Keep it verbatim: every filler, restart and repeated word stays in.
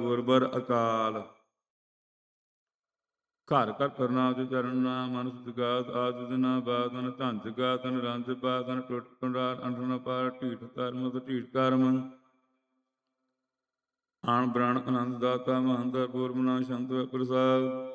ਗੁਰਬਰ ਅਕਾਲ। ਘਰ ਘਰ ਪ੍ਰਣਾਮ ਤੇ ਚਰਨ ਨਾਮ ਮਨ ਸਤਿਗਾਤ ਆਦਿ ਦਿਨਾ ਬਾਦਨ ਧਨ ਜਗਾਤਨ ਰੰਜ ਬਾਦਨ ਟੁੱਟ ਪੰਡਾਰ ਅੰਡਨ ਪਾਰ ਢੀਠ ਕਰਮ ਤੇ ਢੀਠ ਕਰਮ ਆਣ ਬ੍ਰਾਣ ਆਨੰਦ ਦਾਤਾ ਮਹੰਦਰ ਪੂਰਬ ਨਾਮ ਸ਼ੰਤ ਪ੍ਰਸਾਦ